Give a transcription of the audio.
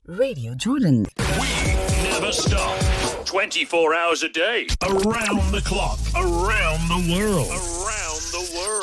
Radio Jordan. We never stop. 24 hours a day. Around the clock. Around the world. Around the world.